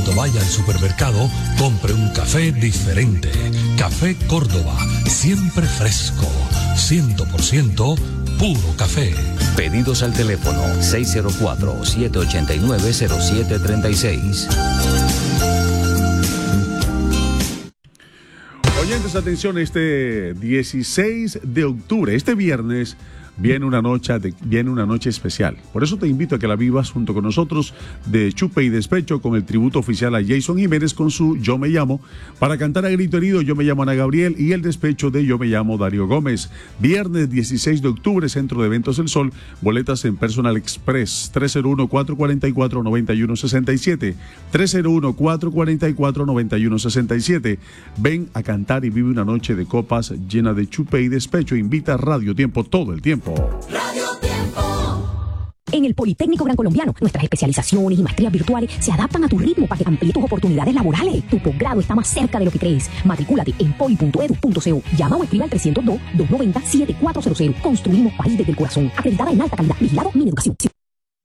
Cuando vaya al supermercado, compre un café diferente. Café Córdoba, siempre fresco, 100% puro café. Pedidos al teléfono 604-789-0736. Oyentes, atención, este 16 de octubre, este viernes, viene una noche especial. Por eso te invito a que la vivas junto con nosotros de Chupe y Despecho, con el tributo oficial a Jason Jiménez con su Yo Me Llamo, para cantar a grito herido Yo Me Llamo Ana Gabriel y el despecho de Yo Me Llamo Darío Gómez. Viernes 16 de octubre, Centro de Eventos El Sol, boletas en Personal Express, 301-444-9167, 301-444-9167. Ven a cantar y vive una noche de copas llena de chupe y despecho. Invita a Radio Tiempo todo el tiempo. Radio Tiempo. En el Politécnico Gran Colombiano, nuestras especializaciones y maestrías virtuales se adaptan a tu ritmo para que amplíes tus oportunidades laborales. Tu posgrado está más cerca de lo que crees. Matricúlate en poli.edu.co. Llama o escribe al 302-290-7400. Construimos país desde el corazón. Acreditada en alta calidad. Vigilado Mineducación.